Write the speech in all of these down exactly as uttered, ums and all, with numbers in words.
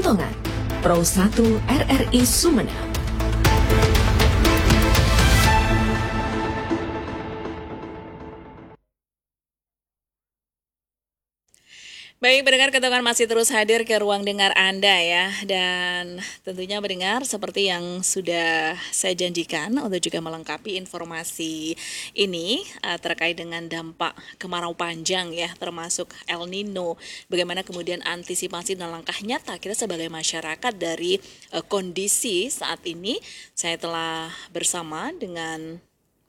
Pekalongan, Pro satu R R I Sumeneb. Baik, pendengar Ketongan masih terus hadir ke ruang dengar Anda ya. Dan tentunya mendengar seperti yang sudah saya janjikan untuk juga melengkapi informasi ini uh, terkait dengan dampak kemarau panjang ya, termasuk El Nino. Bagaimana kemudian antisipasi dan langkah nyata kita sebagai masyarakat dari uh, kondisi saat ini. Saya telah bersama dengan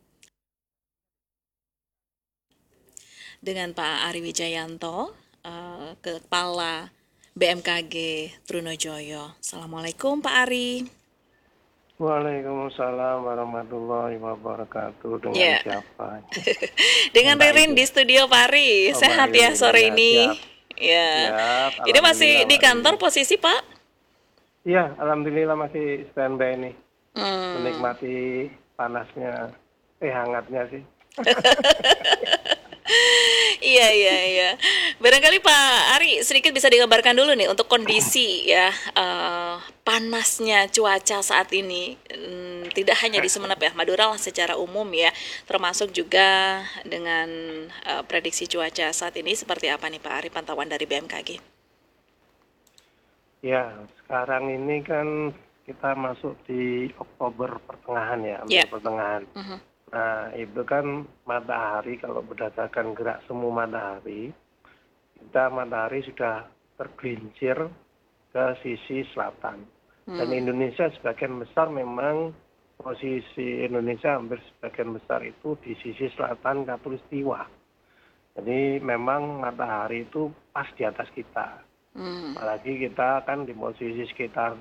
dengan Pak Ari Wijayanto, uh, Kepala B M K G Trunojoyo. Assalamualaikum Pak Ari. Waalaikumsalam warahmatullahi wabarakatuh. Dengan Ya. siapa? Dengan Entah Ririn itu. di studio Pak Ari. Oh, Sehat Mbak ya Ririn. sore Ya, ini. siap. Ya. Siap, Ini masih alhamdulillah, di Mbak kantor Ririn. posisi Pak? Iya, alhamdulillah masih standby nih. Hmm. Menikmati panasnya, eh hangatnya sih. Iya, iya, iya. Barangkali Pak Ari sedikit bisa digambarkan dulu nih untuk kondisi ya eh, panasnya cuaca saat ini. Hmm, tidak hanya di Sumeneb ya, Madura lah secara umum ya, termasuk juga dengan eh, prediksi cuaca saat ini seperti apa nih Pak Ari pantauan dari B M K G? Ya, sekarang ini kan kita masuk di Oktober pertengahan ya, hampir Ya. pertengahan. Mhm. Nah, itu kan matahari kalau berdasarkan gerak semu matahari, kita matahari sudah tergelincir ke sisi selatan. Dan Indonesia sebagian besar memang posisi Indonesia hampir sebagian besar itu di sisi selatan Katulistiwa. Jadi memang matahari itu pas di atas kita. Hmm. Apalagi kita kan di posisi sekitar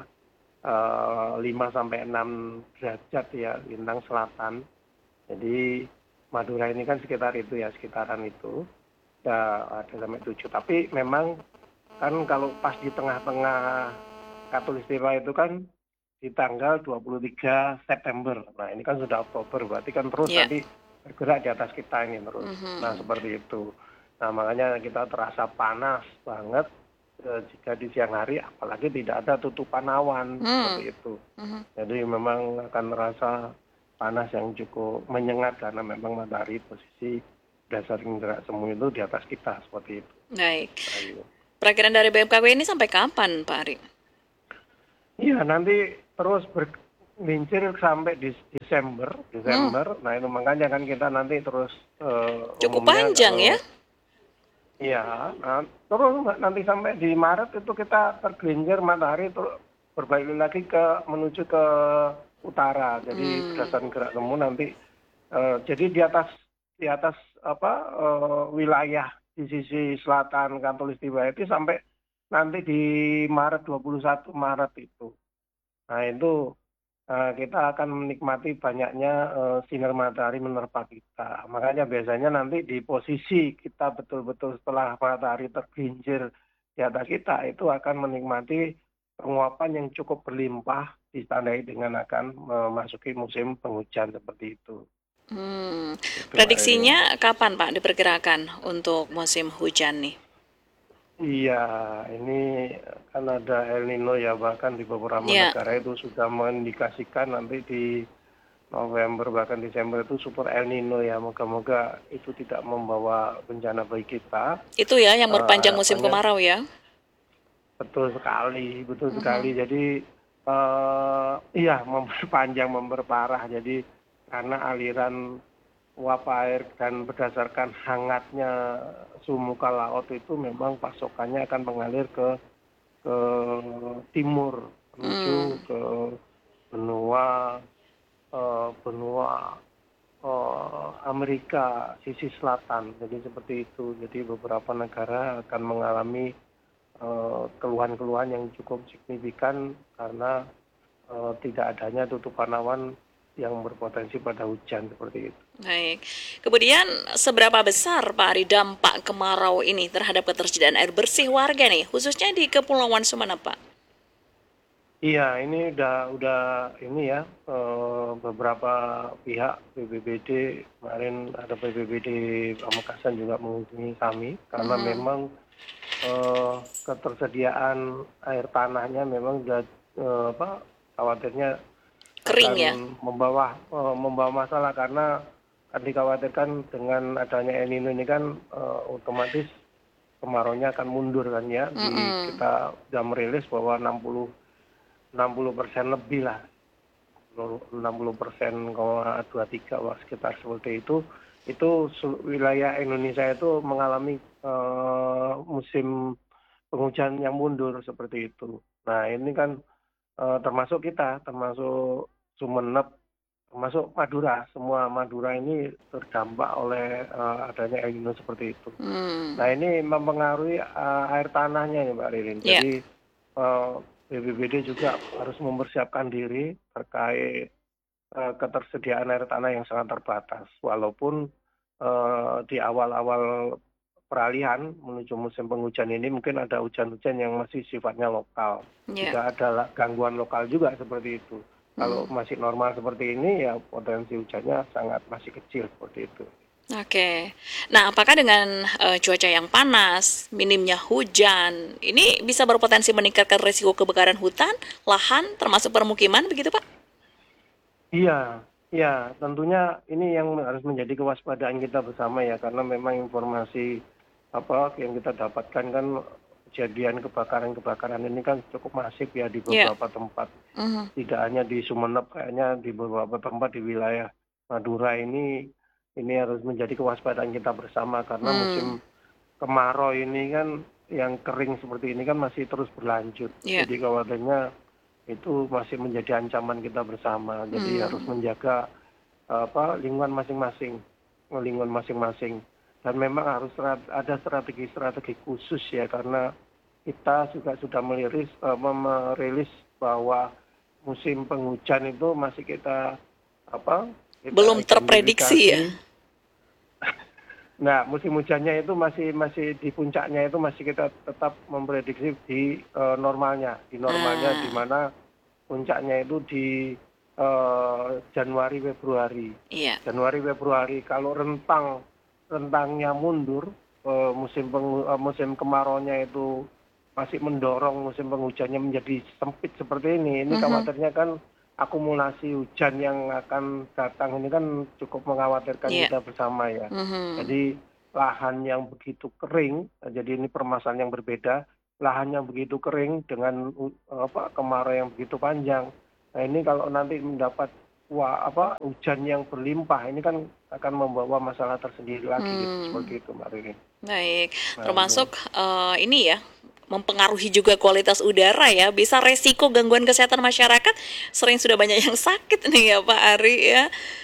uh, lima sampai enam derajat ya, lintang selatan. Jadi Madura ini kan sekitar itu ya, sekitaran itu. Ya ada sampai tujuh. Tapi memang kan kalau pas di tengah-tengah Katulistiwa itu kan di tanggal dua puluh tiga September. Nah ini kan sudah Oktober, berarti kan terus Yeah. nanti bergerak di atas kita ini terus. Mhm. Nah seperti itu. Nah makanya kita terasa panas banget eh, jika di siang hari, apalagi tidak ada tutupan awan Hmm. seperti itu. Mhm. Jadi memang akan terasa panas yang cukup menyengat karena memang matahari posisi berdasarkan gerak semu itu di atas kita seperti itu. Baik. Ayo. Perakiraan dari B M K G ini sampai kapan Pak Ari? Iya, nanti terus berlincir sampai di Desember, Desember. Hmm. Nah itu makanya kan kita nanti terus uh, cukup panjang kalau, ya? Iya, nah, terus nanti sampai di Maret itu kita tergelincir matahari terus berbalik lagi ke menuju ke utara. Jadi hmm. berdasarkan gerak semu nanti, uh, jadi di atas di atas apa uh, wilayah di sisi selatan Katulistiwa itu sampai nanti di Maret, dua puluh satu Maret itu. Nah itu uh, kita akan menikmati banyaknya uh, sinar matahari menerpa kita. Makanya biasanya nanti di posisi kita betul-betul setelah matahari tergelincir di atas kita itu akan menikmati penguapan yang cukup berlimpah ditandai dengan akan memasuki musim penghujan seperti itu. Hmm. Prediksinya kapan Pak diperkirakan untuk musim hujan nih? Iya, ini kan ada El Nino ya, bahkan di beberapa yeah. negara itu sudah mengindikasikan nanti di November bahkan Desember itu super El Nino ya. Moga-moga itu tidak membawa bencana bagi kita. Itu ya yang berpanjang uh, musim kemarau ya? Betul sekali, betul uh-huh. sekali. Jadi uh, iya memperpanjang, memperparah. Jadi karena aliran uap air dan berdasarkan hangatnya suhu muka laut itu memang pasokannya akan mengalir ke ke timur menuju hmm. ke benua uh, benua uh, Amerika sisi selatan. Jadi seperti itu. Jadi beberapa negara akan mengalami uh, keluhan-keluhan yang cukup signifikan karena uh, tidak adanya tutupan awan yang berpotensi pada hujan seperti itu. Baik. Kemudian seberapa besar Pak Ari dampak kemarau ini terhadap ketersediaan air bersih warga nih, khususnya di Kepulauan Sumeneb, Pak? Iya, ini udah udah ini ya eh, beberapa pihak B P B D kemarin ada B P B D Pamekasan juga menghubungi kami karena mm-hmm. memang eh, ketersediaan air tanahnya memang sudah eh, apa khawatirnya Kering akan ya? membawa eh, membawa masalah karena kan dikhawatirkan dengan adanya El Nino ini kan eh, otomatis kemaraunya akan mundur kan ya. Di Mm-mm. kita sudah merilis bahwa enam puluh enam puluh persen lebih lah, enam puluh persen dua puluh tiga wah, sekitar seperti itu. Itu sel- wilayah Indonesia itu mengalami eh, musim penghujan yang mundur seperti itu. Nah ini kan eh, termasuk kita, termasuk Sumeneb, termasuk Madura. Semua Madura ini terdampak oleh eh, adanya El Nino seperti itu. Hmm. Nah ini mempengaruhi eh, air tanahnya ya Mbak Ririn. Ya. Jadi eh, B P B D juga harus mempersiapkan diri terkait eh, ketersediaan air tanah yang sangat terbatas. Walaupun eh, di awal-awal peralihan menuju musim penghujan ini mungkin ada hujan-hujan yang masih sifatnya lokal. Ya. Tidak ada la- gangguan lokal juga seperti itu. Kalau Hmm. masih normal seperti ini ya potensi hujannya sangat masih kecil seperti itu. Oke. Nah, apakah dengan eh, cuaca yang panas, minimnya hujan, ini bisa berpotensi meningkatkan risiko kebakaran hutan, lahan, termasuk permukiman, begitu Pak? Iya, iya, tentunya ini yang harus menjadi kewaspadaan kita bersama ya, karena memang informasi apa yang kita dapatkan kan kejadian kebakaran-kebakaran ini kan cukup masif ya di Ya. beberapa tempat. Mhm. Tidak hanya di Sumeneb, kayaknya di beberapa tempat di wilayah Madura ini ini harus menjadi kewaspadaan kita bersama karena Hmm. musim kemarau ini kan yang kering seperti ini kan masih terus berlanjut. Ya. Jadi khawatirnya itu masih menjadi ancaman kita bersama. Jadi harus Hmm. menjaga apa lingkungan masing-masing, lingkungan masing-masing. Dan memang harus strat- ada strategi-strategi khusus ya karena kita juga sudah meliris, eh, merilis bahwa musim penghujan itu masih kita apa kita Belum terprediksi ya? identifikasi. Nah, musim hujannya itu masih masih di puncaknya itu masih kita tetap memprediksi di eh, normalnya, di normalnya di Ah, mana puncaknya itu di eh, Januari Februari. iya. Januari Februari kalau rentang rentangnya mundur eh, musim pengu- eh, musim kemaraunya itu masih mendorong musim penghujannya menjadi sempit seperti ini. Ini Mhm. khawatirnya kan akumulasi hujan yang akan datang ini kan cukup mengkhawatirkan Iya. kita bersama ya. Mhm. Jadi lahan yang begitu kering, eh, jadi ini permasalahan yang berbeda. Lahan yang begitu kering dengan u- apa kemarau yang begitu panjang. Nah ini kalau nanti mendapat wah apa hujan yang berlimpah ini kan akan membawa masalah tersendiri lagi gitu Hmm. seperti itu Mbak Ririn. Baik. Nah ini Termasuk eh, ini ya, mempengaruhi juga kualitas udara ya. Bisa resiko gangguan kesehatan masyarakat. Sering sudah banyak yang sakit nih ya Pak Ari ya.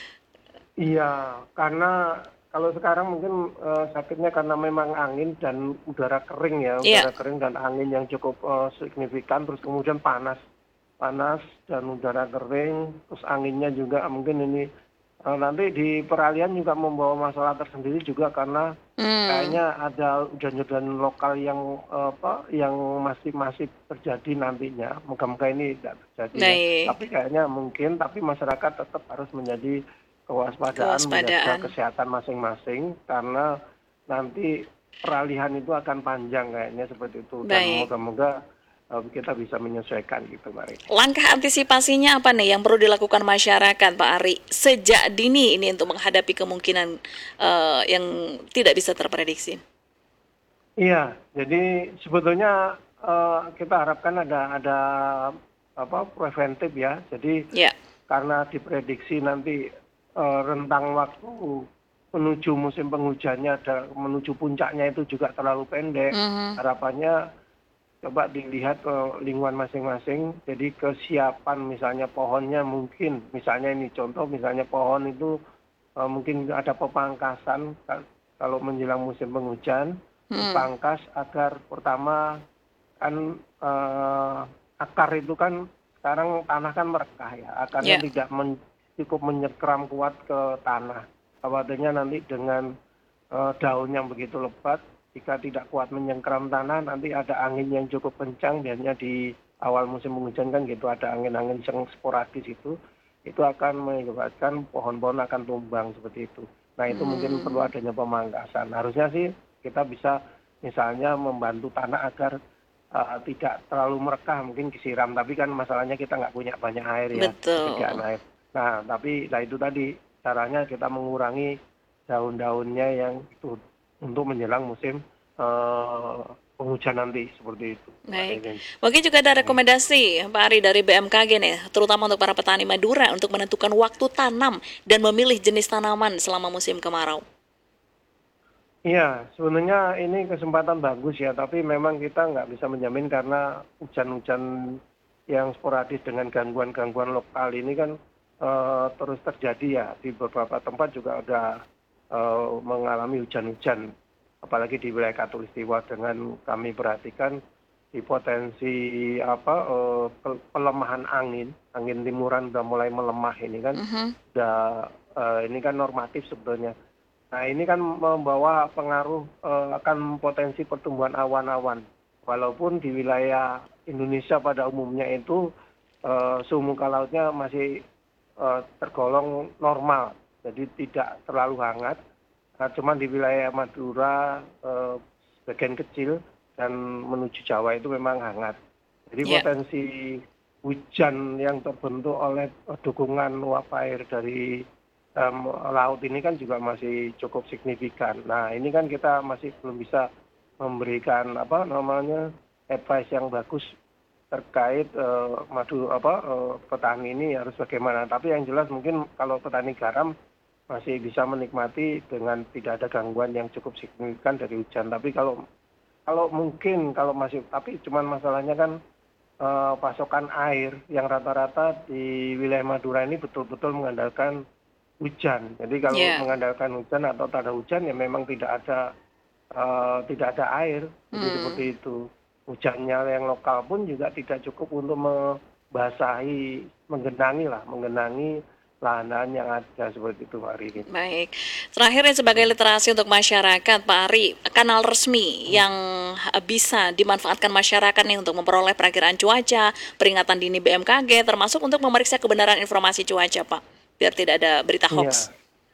iya karena kalau sekarang mungkin eh, sakitnya karena memang angin dan udara kering ya, Iya. udara kering dan angin yang cukup eh, signifikan, terus kemudian panas, panas dan udara kering, terus anginnya juga mungkin ini eh, nanti di peralihan juga membawa masalah tersendiri juga karena Hmm. kayaknya ada hujan-hujan lokal yang eh, apa yang masih masih terjadi nantinya. Moga-moga ini tidak terjadi ya. Baik. Tapi kayaknya mungkin, tapi masyarakat tetap harus menjadi kewaspadaan, menjaga Kewaspadaan. kesehatan masing-masing karena nanti peralihan itu akan panjang kayaknya seperti itu dan Baik. moga-moga eh, kita bisa menyesuaikan gitu, Mari. Langkah antisipasinya apa nih yang perlu dilakukan masyarakat, Pak Ari, sejak dini ini untuk menghadapi kemungkinan eh, yang tidak bisa terprediksi? Iya, jadi sebetulnya eh, kita harapkan ada ada apa preventif ya. Jadi Ya. karena diprediksi nanti eh, rentang waktu menuju musim penghujannya ada menuju puncaknya itu juga terlalu pendek. Mhm. Harapannya coba dilihat ke lingkungan masing-masing. Jadi kesiapan misalnya pohonnya mungkin, misalnya ini contoh misalnya pohon itu eh, mungkin ada pemangkasan ka- kalau menjelang musim penghujan Hmm. dipangkas agar pertama kan eh, akar itu kan sekarang tanah kan merekah ya, akarnya Ya. tidak men- cukup menyekram kuat ke tanah. Khawatirnya nanti dengan eh, daun yang begitu lebat, jika tidak kuat menyengkram tanah, nanti ada angin yang cukup kencang, biasanya di awal musim penghujan kan gitu, ada angin-angin yang sporadis itu, itu akan menyebabkan pohon-pohon akan tumbang seperti itu. Nah itu mungkin perlu Hmm. adanya pemangkasan. Harusnya sih kita bisa misalnya membantu tanah agar uh, tidak terlalu merekah, mungkin disiram, tapi kan masalahnya kita nggak punya banyak air ya, Betul. persediaan air. Nah, tapi nah itu tadi caranya kita mengurangi daun-daunnya yang itu untuk menjelang musim uh, penghujan nanti seperti itu. Baik. Mungkin juga ada rekomendasi Pak Ari dari B M K G nih, terutama untuk para petani Madura untuk menentukan waktu tanam dan memilih jenis tanaman selama musim kemarau. Iya, sebenarnya ini kesempatan bagus ya, tapi memang kita nggak bisa menjamin karena hujan-hujan yang sporadis dengan gangguan-gangguan lokal ini kan eh, terus terjadi ya. Di beberapa tempat juga ada eh, mengalami hujan-hujan, apalagi di wilayah Katulistiwa. Dengan kami perhatikan di potensi apa eh, pe- pelemahan angin, angin timuran udah mulai melemah ini kan, Mhm. udah eh, ini kan normatif sebetulnya. Nah, ini kan membawa pengaruh eh, akan potensi pertumbuhan awan-awan. Walaupun di wilayah Indonesia pada umumnya itu eh, suhu muka lautnya masih eh, tergolong normal, jadi tidak terlalu hangat. Nah, cuman di wilayah Madura eh, sebagian kecil dan menuju Jawa itu memang hangat. Jadi Ya. potensi hujan yang terbentuk oleh eh, dukungan uap air dari em, laut ini kan juga masih cukup signifikan. Nah, ini kan kita masih belum bisa memberikan apa namanya advice yang bagus terkait eh, madu apa eh, petani ini harus bagaimana. Tapi yang jelas mungkin kalau petani garam masih bisa menikmati dengan tidak ada gangguan yang cukup signifikan dari hujan. Tapi kalau kalau mungkin kalau masih tapi cuman masalahnya kan eh, pasokan air yang rata-rata di wilayah Madura ini betul-betul mengandalkan hujan. Jadi kalau Ya. mengandalkan hujan atau tak ada hujan ya memang tidak ada eh, tidak ada air. Jadi Hmm. seperti itu. Hujannya yang lokal pun juga tidak cukup untuk membasahi, menggenangi lah, menggenangi lahan-lahan yang ada seperti itu, Mbak Ririn. Baik. Terakhir nih sebagai literasi untuk masyarakat, Pak Ari, kanal resmi yang eh, bisa dimanfaatkan masyarakat nih untuk memperoleh perakiraan cuaca, peringatan dini B M K G, termasuk untuk memeriksa kebenaran informasi cuaca, Pak, biar tidak ada berita Iya, hoax.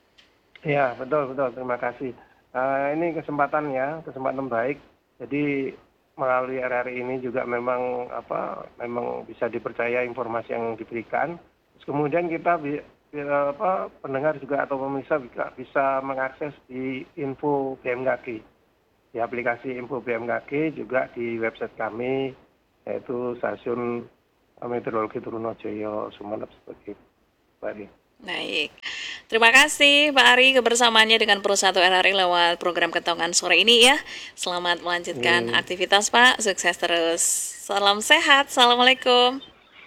iya betul betul. Terima kasih. Eh, ini kesempatan ya, kesempatan baik. Jadi melalui R R I ini juga memang apa, memang bisa dipercaya informasi yang diberikan. Terus kemudian kita bi- bi- apa, pendengar juga atau pemirsa bisa, bisa mengakses di info B M K G, di aplikasi info B M K G, juga di website kami yaitu Stasiun Meteorologi Trunojoyo Sumeneb seperti itu. Baik. Baik. Terima kasih Pak Ari kebersamaannya dengan Pro satu R R I lewat program Kentongan sore ini ya. Selamat melanjutkan Iya. aktivitas Pak, sukses terus. Salam sehat, Assalamualaikum.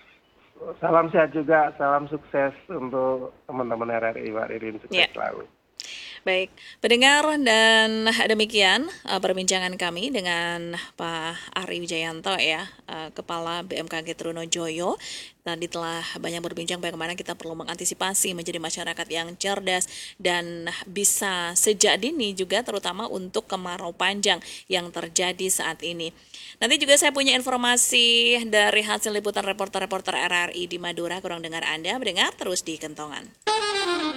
Salam sehat juga, salam sukses untuk teman-teman R R I, Mbak Ririn, sukses Ya. selalu. Baik, pendengar, dan demikian uh, perbincangan kami dengan Pak Ari Wijayanto ya, uh, Kepala B M K G Trunojoyo. Tadi telah banyak berbincang bagaimana kita perlu mengantisipasi menjadi masyarakat yang cerdas dan bisa sejak dini juga terutama untuk kemarau panjang yang terjadi saat ini. Nanti juga saya punya informasi dari hasil liputan reporter-reporter R R I di Madura, kurang dengar Anda, mendengar terus di Kentongan.